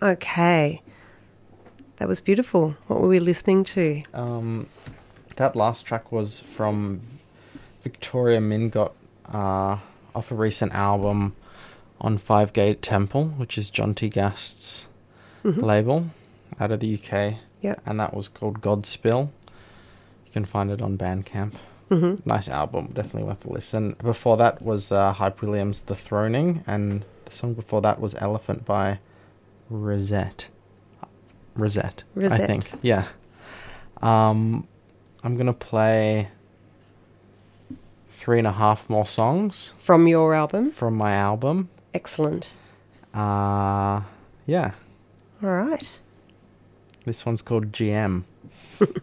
Okay. That was beautiful. What were we listening to? That last track was from Victoria Mingot off a recent album on Five Gate Temple, which is John T. Gast's label out of the UK. Yeah. And that was called Godspill. You can find it on Bandcamp. Nice album, definitely worth a listen. Before that was Hype Williams' The Throning, and the song before that was Elephant by Rosette, I think. Yeah. I'm going to play 3.5 more songs. From your album? From my album. Excellent. Yeah. All right. This one's called GM.